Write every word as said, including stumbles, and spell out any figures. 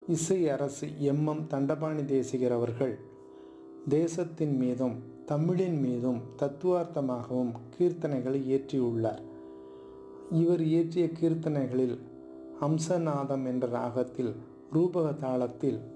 இசை அரசு M M Dandapani Desikar அவர்கள் தேசத்தின் மீதும் தமிழின் மீதும் தத்துவார்த்தமாகவும் கீர்த்தனைகளை இயற்றியுள்ளார். இவர் இயற்றிய கீர்த்தனைகளில் அம்சநாதம் என்ற ராகத்தில் ரூபக தாளத்தில்